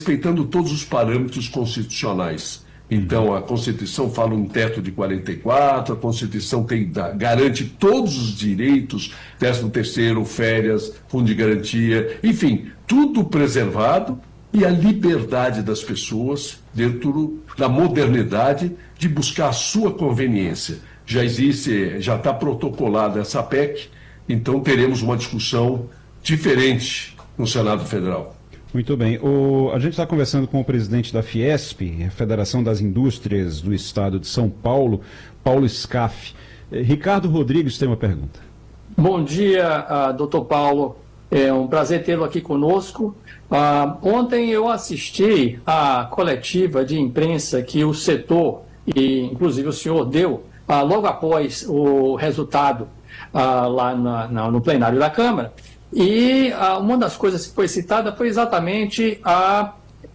respeitando todos os parâmetros constitucionais. Então, a Constituição fala um teto de 44, a Constituição garante todos os direitos, 13º, férias, fundo de garantia, enfim, tudo preservado e a liberdade das pessoas dentro da modernidade de buscar a sua conveniência. Já está protocolada essa PEC, então teremos uma discussão diferente no Senado Federal. Muito bem. A gente está conversando com o presidente da Fiesp, a Federação das Indústrias do Estado de São Paulo, Paulo Scaff. Ricardo Rodrigues tem uma pergunta. Bom dia, doutor Paulo. É um prazer tê-lo aqui conosco. Ontem eu assisti à coletiva de imprensa que o setor, e inclusive o senhor deu, logo após o resultado lá no plenário da Câmara. E uma das coisas que foi citada foi exatamente a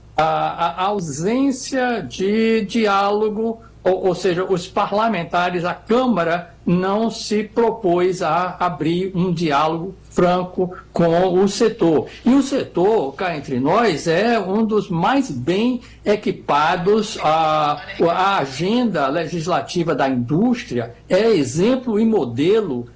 ausência de diálogo, ou seja, os parlamentares, a Câmara não se propôs a abrir um diálogo franco com o setor. E o setor, cá entre nós, é um dos mais bem equipados. A agenda legislativa da indústria é exemplo e modelo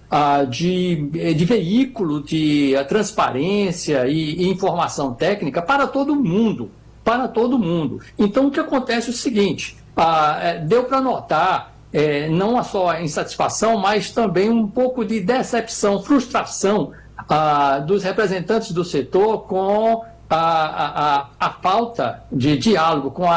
de veículo de transparência e informação técnica para todo mundo. Para todo mundo. Então, o que acontece é o seguinte, deu para notar não só a insatisfação, mas também um pouco de decepção, frustração dos representantes do setor com a falta de diálogo, com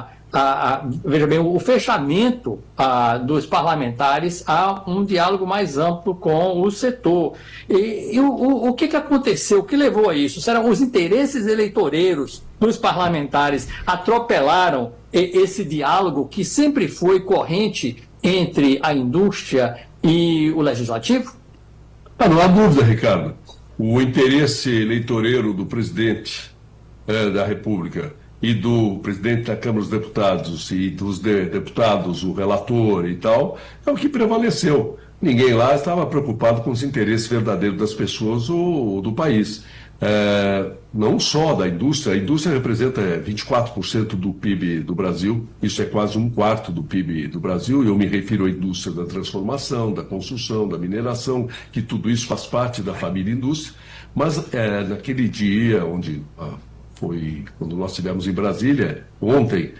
veja bem, o fechamento dos parlamentares a um diálogo mais amplo com o setor. E o que aconteceu? O que levou a isso? Serão os interesses eleitoreiros dos parlamentares atropelaram esse diálogo que sempre foi corrente entre a indústria e o legislativo? Não há dúvida, Ricardo. O interesse eleitoreiro do presidente da República e do presidente da Câmara dos Deputados e dos deputados, o relator e tal, é o que prevaleceu. Ninguém lá estava preocupado com os interesses verdadeiros das pessoas ou do país. Não só da indústria, a indústria representa 24% do PIB do Brasil, isso é quase 1/4 do PIB do Brasil, e eu me refiro à indústria da transformação, da construção, da mineração, que tudo isso faz parte da família indústria, mas naquele dia onde foi quando nós estivemos em Brasília, ontem,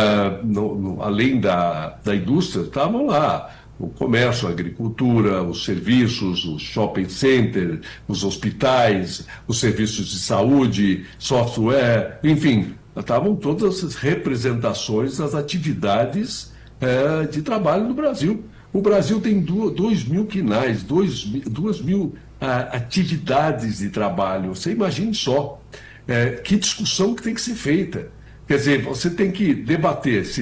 além da indústria, estavam lá o comércio, a agricultura, os serviços, os shopping centers, os hospitais, os serviços de saúde, software, enfim, estavam todas as representações das atividades de trabalho no Brasil. O Brasil tem 2.000 quinais, 2.000 atividades de trabalho. Você imagine só que discussão que tem que ser feita. Quer dizer, você tem que debater se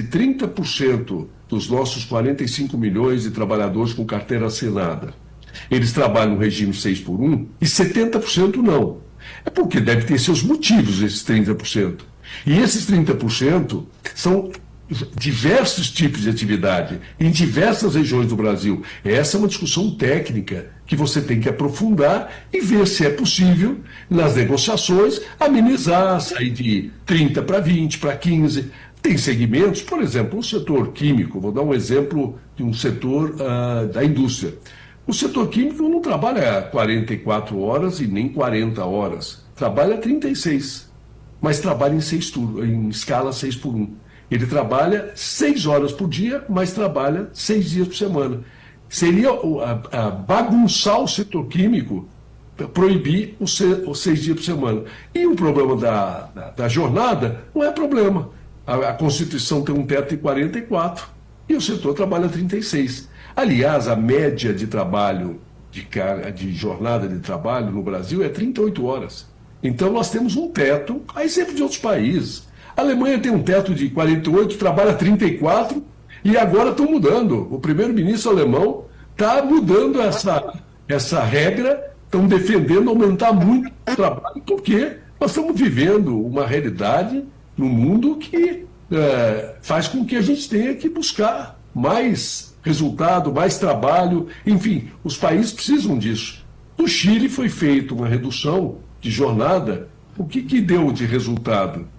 30% dos nossos 45 milhões de trabalhadores com carteira assinada, eles trabalham no regime 6x1 e 70% não. É porque deve ter seus motivos esses 30%. E esses 30% são diversos tipos de atividade em diversas regiões do Brasil. Essa é uma discussão técnica que você tem que aprofundar e ver se é possível, nas negociações, amenizar, sair de 30 para 20, para 15. Tem segmentos, por exemplo, o setor químico, vou dar um exemplo de um setor da indústria. O setor químico não trabalha 44 horas e nem 40 horas, trabalha 36, mas trabalha em escala 6x1. Ele trabalha 6 horas por dia, mas trabalha 6 dias por semana. Seria bagunçar o setor químico, proibir os 6 dias por semana. E o problema da jornada não é problema. A Constituição tem um teto de 44 e o setor trabalha 36. Aliás, a média de trabalho, de jornada de trabalho no Brasil é 38 horas. Então nós temos um teto, a exemplo de outros países. A Alemanha tem um teto de 48, trabalha 34 e agora estão mudando. O primeiro-ministro alemão está mudando essa regra, estão defendendo aumentar muito o trabalho, porque nós estamos vivendo uma realidade no mundo que faz com que a gente tenha que buscar mais resultado, mais trabalho, enfim, os países precisam disso. No Chile foi feita uma redução de jornada, o que deu de resultado?